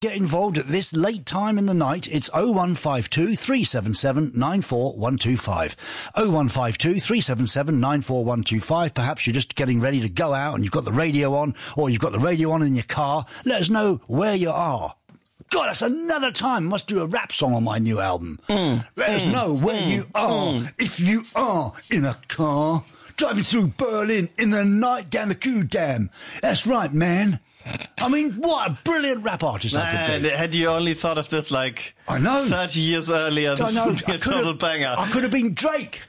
Get involved at this late time in the night. It's 0152 377 94125. 0152 377 94125. Perhaps you're just getting ready to go out and you've got the radio on, or you've got the radio on in your car. Let us know where you are. God, that's another time. I must do a rap song on my new album. Let us know where you are. If you are in a car, driving through Berlin in the night down the Kudamm. That's right, man. I mean, what a brilliant rap artist I could be. Had you only thought of this like I know. 30 years earlier, this would be a total banger. I could have been Drake.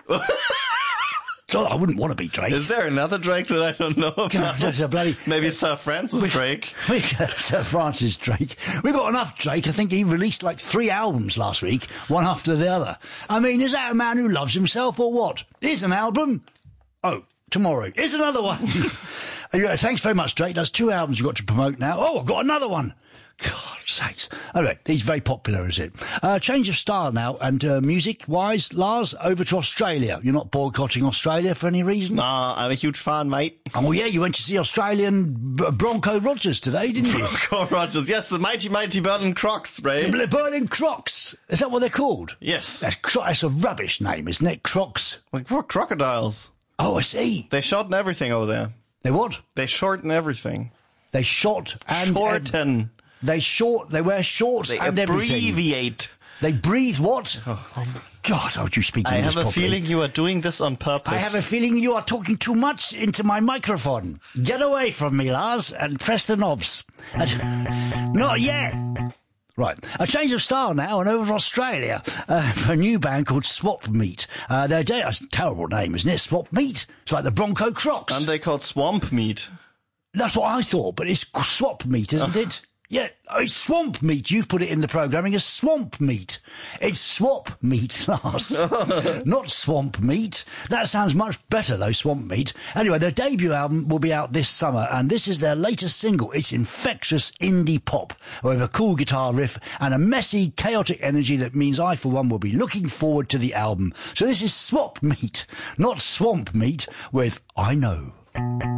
So I wouldn't want to be Drake. Is there another Drake that I don't know about? There's a bloody... Maybe Sir Francis Drake. Sir Francis Drake. We got enough Drake. I think he released like 3 albums last week, one after the other. I mean, is that a man who loves himself or what? Here's an album. Oh, tomorrow. Here's another one. Thanks very much, Drake. That's 2 albums you've got to promote now. Oh, I've got another one. God sakes. Anyway, he's very popular, is it? Change of style now, and music-wise, Lars, over to Australia. You're not boycotting Australia for any reason? Nah, I'm a huge fan, mate. Oh, yeah, you went to see Australian Bronco Rogers today, didn't you? Bronco Rogers, yes, the mighty Berlin Crocs, Ray. The Berlin Crocs. Is that what they're called? Yes. That's a rubbish name, isn't it? Crocs. Like, what, crocodiles? Oh, I see. They shorten everything over there. They what? They shorten everything. They short and... Shorten. They wear shorts and everything. They abbreviate. They breathe what? Oh God, how would you speak English properly? I have a feeling you are doing this on purpose. I have a feeling you are talking too much into my microphone. Get away from me, Lars, and press the knobs. Not yet. Right, a change of style now, and over to Australia for a new band called Swap Meat. That's a terrible name, isn't it? Swap Meat? It's like the Bronco Crocs. And they called Swamp Meat. That's what I thought, but it's Swap Meat, isn't it? Yeah, it's Swamp Meat. You've put it in the programming as Swamp Meat. It's Swap Meat, Lars. Not Swamp Meat. That sounds much better, though, Swamp Meat. Anyway, their debut album will be out this summer, and this is their latest single. It's infectious indie pop, with a cool guitar riff and a messy, chaotic energy that means I, for one, will be looking forward to the album. So this is Swap Meat, not Swamp Meat, with I Know.